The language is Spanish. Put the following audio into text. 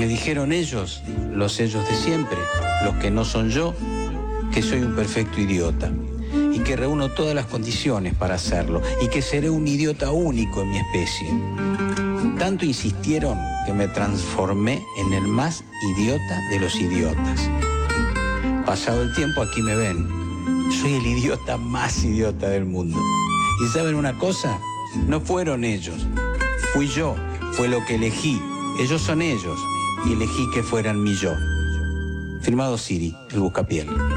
Me dijeron ellos, los ellos de siempre, los que no son yo, que soy un perfecto idiota y que reúno todas las condiciones para hacerlo y que seré un idiota único en mi especie. Tanto insistieron que me transformé en el más idiota de los idiotas. Pasado el tiempo, aquí me ven. Soy el idiota más idiota del mundo. ¿Y saben una cosa? No fueron ellos. Fui yo. Fue lo que elegí. Ellos son ellos. Y elegí que fueran mi yo. Firmado Siri, el Buscapiel.